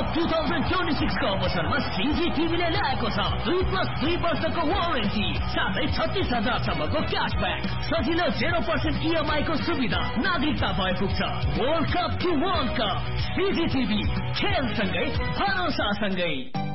2026 को अवसरमा CGTV ले ल्याएको छ 2+2 वर्षको वारेन्टी साथै 36,000सम्मको क्यासब्याक सजिलो 0% EMI को सुविधा नागरिकता भए पुग्छ world cup to world cup CGTV खेलसँगै भरोसासँगै